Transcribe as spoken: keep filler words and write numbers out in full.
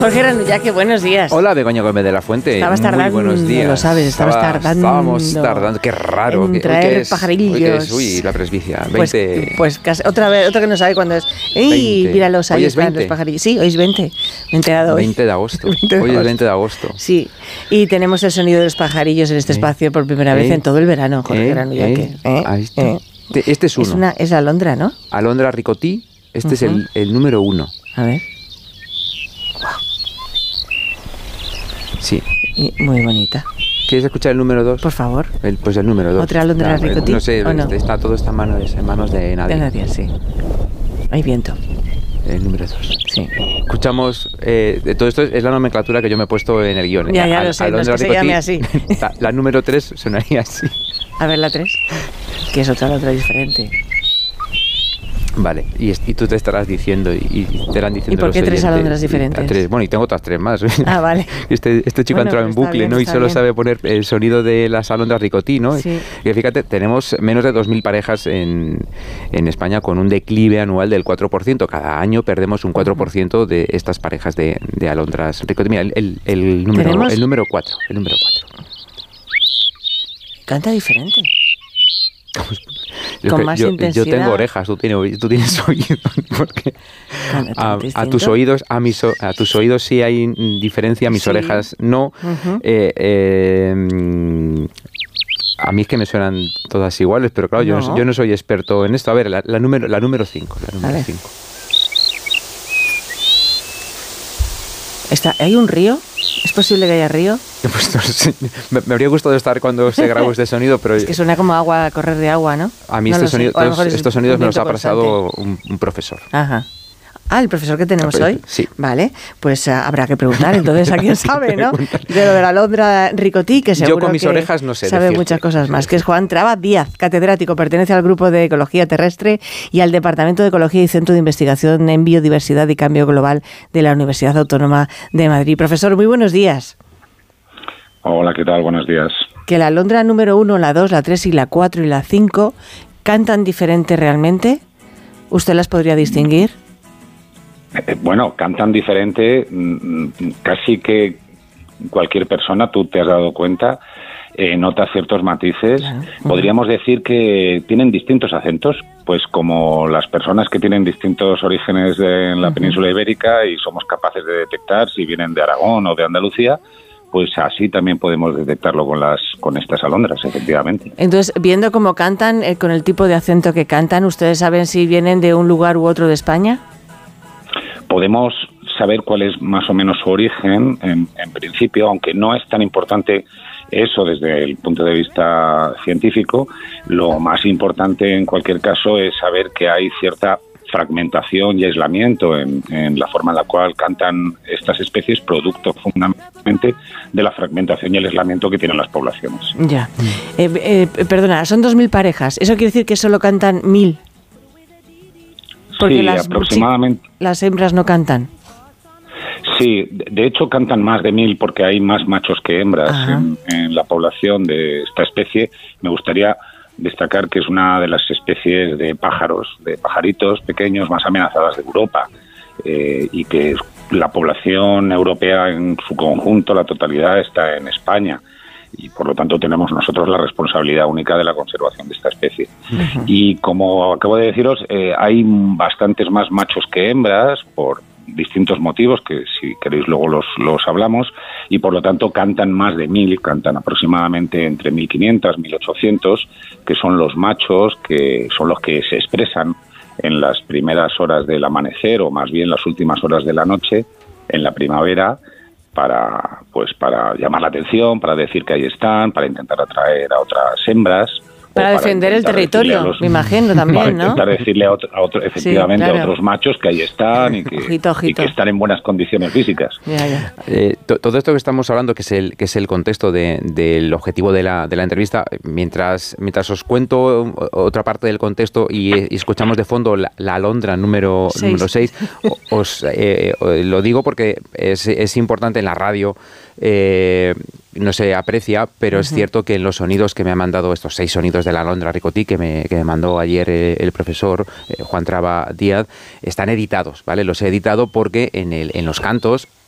Jorge Granullaque, buenos días. Hola, Begoña Gómez de la Fuente. Estabas Muy tardando, buenos días. lo sabes, estabas Estaba, tardando. Estábamos tardando, qué raro. En que, traer hoy que es, pajarillos. Hoy que es, uy, la presbicia. Pues, veinte. pues casi, otra vez, otra que no sabe cuándo es. ¡Ey! Míralos, ahí están los pajarillos. Sí, hoy es veinte. Me he enterado hoy. veinte de agosto. veinte de hoy agosto. es veinte de agosto. Sí, y tenemos el sonido de los pajarillos en este ¿Eh? espacio por primera vez ¿Eh? en todo el verano, Jorge ¿Eh? Granullaque. ¿Eh? ¿Eh? Ahí está. ¿Eh? Este es uno. Es, una, es la alondra, ¿no? Alondra ricotí. Este Uh-huh. es el, el número uno. A ver. Sí. Y muy bonita. ¿Quieres escuchar el número dos? Por favor. El, pues el número dos. ¿Otra alondra Claro, ricotí? No sé, ¿O no? está todo está en manos, en manos de nadie. De nadie, sí. Hay viento. El número dos. Sí. Escuchamos, eh, todo esto es la nomenclatura que yo me he puesto en el guión. Ya, ya Al- lo sé, no es alondra que se ricotí, llame así. La, la número tres sonaría así. A ver la tres, que es otra alondra diferente. Vale, y, y tú te estarás diciendo y, y te estarán diciendo. ¿Y por los qué tres oyentes, alondras y- diferentes? Tres, bueno, y tengo otras tres más. Ah, vale. Este, este chico Bueno, ha entrado en está bucle, bien, ¿no? Y está solo bien. sabe poner el sonido de las alondras ricotí, ¿no? Sí. Y fíjate, tenemos menos de dos mil parejas en, en España con un declive anual del cuatro por ciento. Cada año perdemos un cuatro por ciento de estas parejas de, de alondras ricotí. Mira, el, el, el número ¿Tenemos? el número cuatro. El número cuatro. Canta diferente. Yo, Con que- más yo, intensidad. yo tengo orejas, tú tienes, tú tienes oídos, porque Canta tan a, a distinto. tus oídos, a mis, o- a tus oídos sí hay mm, diferencia, a mis Sí. orejas no. Ujú. Eh, eh, mm, a mí es que me suenan todas iguales, pero claro, yo, no. No. yo no soy experto en esto. A ver, la, la número la número cinco, la A número ver. cinco. Está, ¿hay un río? ¿Es posible que haya río? Pues no sé, me, me habría gustado estar cuando se grabó este sonido, pero Es que suena como agua, correr de agua, ¿no? a mí No este lo sé. sonido, O a lo todos mejor es estos un sonidos me los viento ha pasado constante. un, un profesor. Ajá. Ah, el profesor que tenemos Ah, hoy. sí. Vale, pues uh, habrá que preguntar entonces a quién sabe, ¿no? Preguntar. De lo de la alondra ricotí, que Yo seguro con mis que orejas no sé sabe decirte. muchas cosas más, que es Juan Traba Díaz, catedrático, pertenece al Grupo de Ecología Terrestre y al Departamento de Ecología y Centro de Investigación en Biodiversidad y Cambio Global de la Universidad Autónoma de Madrid. Profesor, muy buenos días. Hola, ¿qué tal? Buenos días. Que la alondra número uno, la dos, la tres y la cuatro y la cinco cantan diferente realmente. ¿Usted las podría distinguir? Eh, bueno, cantan diferente, mm, casi que cualquier persona, tú te has dado cuenta, eh, nota ciertos matices. Claro. Podríamos decir que tienen distintos acentos, pues como las personas que tienen distintos orígenes de, en la Uh-huh. península ibérica y somos capaces de detectar si vienen de Aragón o de Andalucía, pues así también podemos detectarlo con las con estas alondras, efectivamente. Entonces, viendo cómo cantan, eh, con el tipo de acento que cantan, ¿ustedes saben si vienen de un lugar u otro de España? Podemos saber cuál es más o menos su origen, en, en principio, aunque no es tan importante eso desde el punto de vista científico. Lo más importante en cualquier caso es saber que hay cierta fragmentación y aislamiento en, en la forma en la cual cantan estas especies, producto fundamentalmente de la fragmentación y el aislamiento que tienen las poblaciones. Ya. Eh, eh, perdona, son dos mil parejas. ¿Eso quiere decir que solo cantan mil? Porque Sí, las, aproximadamente. las hembras no cantan. Sí, de de hecho cantan más de mil porque hay más machos que hembras en, en la población de esta especie. Me gustaría destacar que es una de las especies de pájaros, de pajaritos pequeños más amenazadas de Europa, eh, y que la población europea en su conjunto, la totalidad, está en España. Y por lo tanto tenemos nosotros la responsabilidad única de la conservación de esta especie. Uh-huh. Y como acabo de deciros, eh, hay bastantes más machos que hembras por distintos motivos que si queréis luego los, los hablamos, y por lo tanto cantan más de mil, cantan aproximadamente entre mil quinientos, mil ochocientos, que son los machos, que son los que se expresan en las primeras horas del amanecer o más bien las últimas horas de la noche en la primavera, para pues para llamar la atención, para decir que ahí están, para intentar atraer a otras hembras. Para, para defender el territorio, los, me imagino también, para ¿no? Intentar decirle a, otro, a otro, efectivamente, sí, claro, a otros machos que ahí están y que, ojito, ojito. y que están en buenas condiciones físicas. Ya, ya. Eh, todo esto que estamos hablando, que es el que es el contexto de, del objetivo de la, de la entrevista, mientras mientras os cuento otra parte del contexto y, y escuchamos de fondo la, la alondra número seis, os eh, lo digo porque es, es importante en la radio. Eh, no se aprecia, pero uh-huh. es cierto que en los sonidos que me ha mandado, estos seis sonidos de la alondra ricotí que me, que me mandó ayer eh, el profesor eh, Juan Traba Díaz, están editados, ¿vale? Los he editado porque en, el, en los cantos